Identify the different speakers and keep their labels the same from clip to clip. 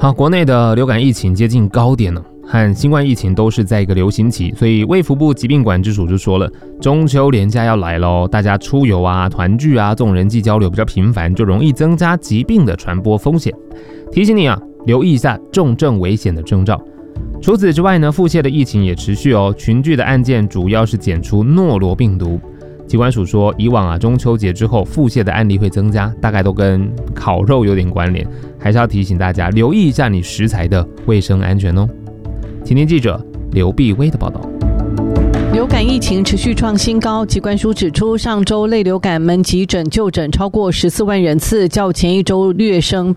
Speaker 1: 好，国内的流感疫情接近高点了，和新冠疫情都是在一个流行期，所以卫福部疾病管制署就说了，中秋连假要来咯，大家出游啊、团聚啊，这种人际交流比较频繁，就容易增加疾病的传播风险。提醒你啊，留意一下重症危险的征兆。除此之外呢，腹泻的疫情也持续哦，群聚的案件主要是检出诺罗病毒。疾管署说，以往中秋节之后腹泻的案例会增加，大概都跟烤肉有点关联，还是要提醒大家留意一下你食材的卫生安全哦。请听记者刘碧薇的报道。
Speaker 2: 流感疫情持续创新高，疾管署指出，上周类流感门急诊就诊超过14万人次，较前一周略升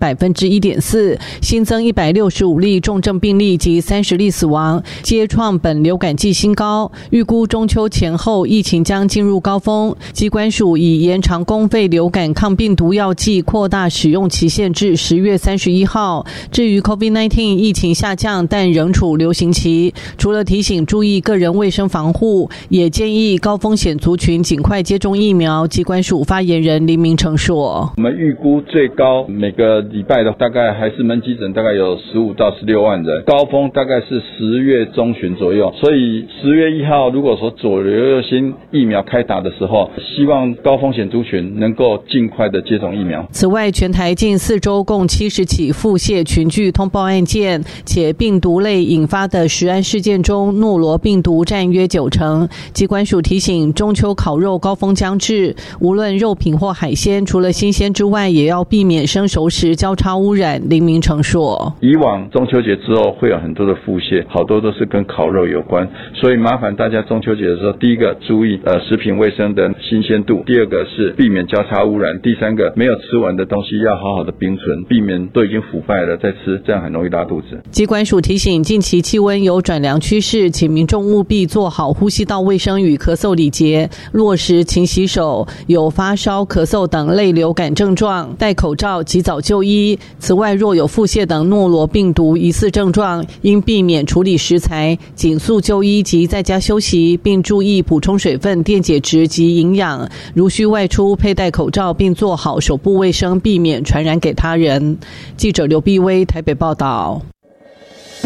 Speaker 2: 1.4%， 新增165例重症病例及30例死亡，皆创本流感季新高。预估中秋前后疫情将进入高峰，疾管署已延长公费流感抗病毒药剂扩大使用期限至10月31号。至于 COVID-19 疫情下降，但仍处流行期，除了提醒注意个人卫生防护，也建议高风险族群尽快接种疫苗。疾管署发言人林明成说，
Speaker 3: 我们预估最高每个礼拜的大概还是门急诊大概有15到16万人，高峰大概是10月中旬左右，所以10月1号如果说左流行疫苗开打的时候，希望高风险族群能够尽快的接种疫苗。
Speaker 2: 此外，全台近4周共70起腹泻群聚通报案件，且病毒类引发的食安事件中，诺罗病毒占约90%。疾管署提醒，中秋烤肉高峰将至，无论肉品或海鲜，除了新鲜之外，也要避免生熟食交叉污染。林明成说，
Speaker 3: 以往中秋节之后会有很多的腹泻，好多都是跟烤肉有关，所以麻烦大家中秋节的时候，第一个注意食品卫生的新鲜度，第二个是避免交叉污染，第三个没有吃完的东西要好好的冰存，避免都已经腐败了再吃，这样很容易拉肚子。
Speaker 2: 疾管署提醒，近期气温有转凉趋势，请民众务必做好呼吸道卫生与咳嗽礼节，落实勤洗手，有发烧、咳嗽等类流感症状，戴口罩，及早就医。此外，若有腹泻等诺罗病毒疑似症状，应避免处理食材，尽速就医及在家休息，并注意补充水分、电解质及营养。如需外出，佩戴口罩，并做好手部卫生，避免传染给他人。记者刘碧薇台北报道。